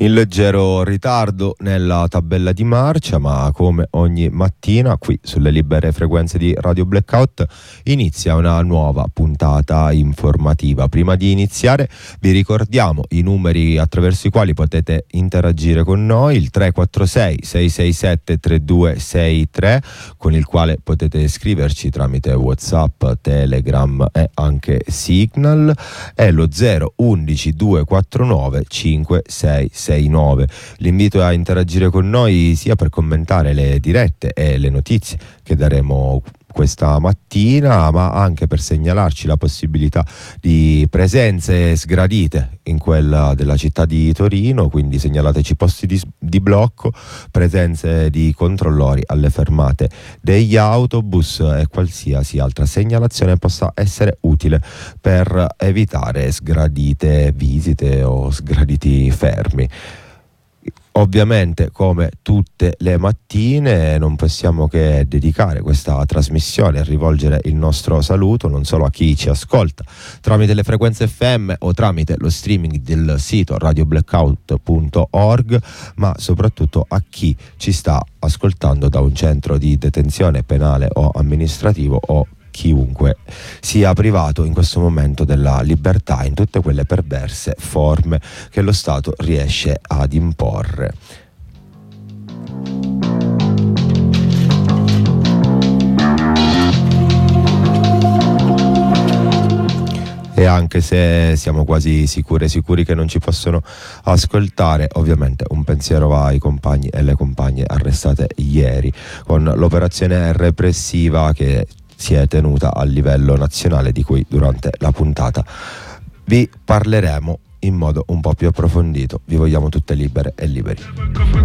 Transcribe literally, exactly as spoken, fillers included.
In leggero ritardo nella tabella di marcia, ma come ogni mattina qui sulle libere frequenze di Radio Blackout inizia una nuova puntata informativa. Prima di iniziare vi ricordiamo i numeri attraverso i quali potete interagire con noi: il tre quattro sei sei sei sette tre due sei tre, con il quale potete scriverci tramite WhatsApp, Telegram e anche Signal, e lo zero undici due quattro nove cinque sei sei nove. L'invito è a interagire con noi sia per commentare le dirette e le notizie che daremo questa mattina, ma anche per segnalarci la possibilità di presenze sgradite in quella della città di Torino. Quindi segnalateci posti di, di blocco, presenze di controllori alle fermate degli autobus e qualsiasi altra segnalazione possa essere utile per evitare sgradite visite o sgraditi fermi. Ovviamente, come tutte le mattine, non possiamo che dedicare questa trasmissione a rivolgere il nostro saluto non solo a chi ci ascolta tramite le frequenze F M o tramite lo streaming del sito radio blackout punto org, ma soprattutto a chi ci sta ascoltando da un centro di detenzione penale o amministrativo, o chiunque sia privato in questo momento della libertà in tutte quelle perverse forme che lo Stato riesce ad imporre. E anche se siamo quasi sicure sicuri che non ci possono ascoltare, ovviamente un pensiero va ai compagni e alle compagne arrestate ieri con l'operazione repressiva che si è tenuta a livello nazionale, di cui durante la puntata vi parleremo in modo un po' più approfondito. Vi vogliamo tutte libere e liberi.